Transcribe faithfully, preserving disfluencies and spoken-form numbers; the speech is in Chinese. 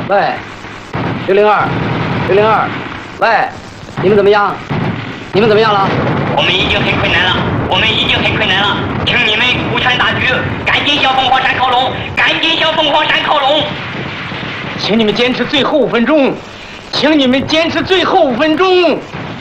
喂，六零二，六零二，喂，你们怎么样？你们怎么样了？ 我们已经很困难了，我们已经很困难了，请你们顾全大局，赶紧向凤凰山靠拢，赶紧向凤凰山靠拢。 请你们坚持最后五分钟，请你们坚持最后五分钟。